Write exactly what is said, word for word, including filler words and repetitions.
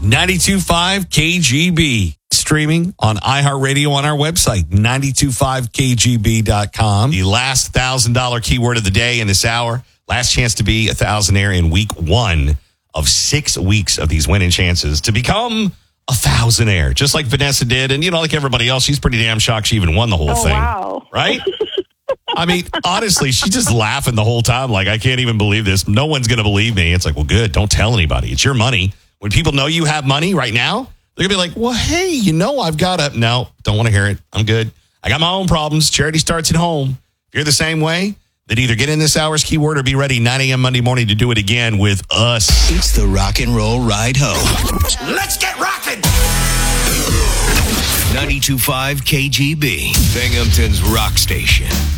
ninety-two point five K G B. Streaming on iHeartRadio on our website, nine two five K G B dot com. The last one thousand dollars keyword of the day in this hour. Last chance to be a thousandaire in week one of six weeks of these winning chances to become a thousandaire, just like Vanessa did. And, you know, like everybody else, she's pretty damn shocked she even won the whole oh, thing. Wow. Right? I mean, honestly, she's just laughing the whole time. Like, I can't even believe this. No one's going to believe me. It's like, well, good. Don't tell anybody. It's your money. When people know you have money right now, they're going to be like, well, hey, you know, I've got a... No, don't want to hear it. I'm good. I got my own problems. Charity starts at home. If you're the same way, then either get in this hour's keyword or be ready nine a.m. Monday morning to do it again with us. It's the rock and roll ride home. Let's get rocking! ninety-two point five K G B, Binghamton's rock station.